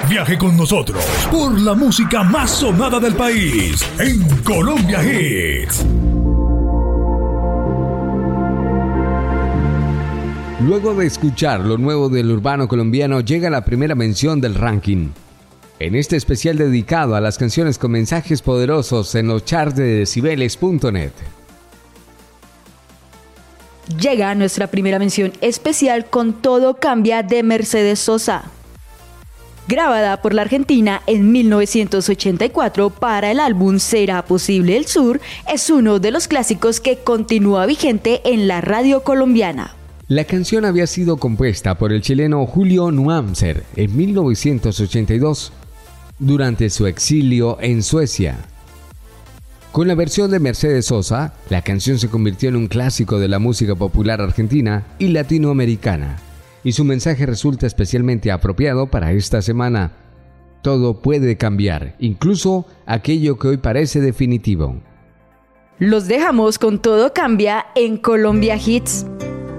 Viaje con nosotros por la música más sonada del país en Colombia Hits. Luego de escuchar lo nuevo del urbano colombiano, llega la primera mención del ranking. En este especial dedicado a las canciones con mensajes poderosos en los charts de decibeles.net. Llega nuestra primera mención especial con Todo Cambia de Mercedes Sosa. Grabada por la Argentina en 1984 para el álbum Será Posible el Sur, es uno de los clásicos que continúa vigente en la radio colombiana. La canción había sido compuesta por el chileno Julio Nuamser en 1982, durante su exilio en Suecia. Con la versión de Mercedes Sosa, la canción se convirtió en un clásico de la música popular argentina y latinoamericana, y su mensaje resulta especialmente apropiado para esta semana. Todo puede cambiar, incluso aquello que hoy parece definitivo. Los dejamos con Todo Cambia en Colombia Hits.